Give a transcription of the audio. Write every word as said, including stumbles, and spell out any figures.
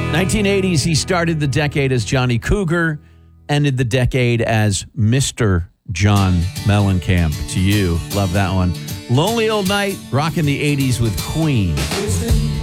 nineteen eighties, he started the decade as Johnny Cougar, ended the decade as Mister John Mellencamp. To you, love that one. Lonely Old Night, rocking the eighties with Queen.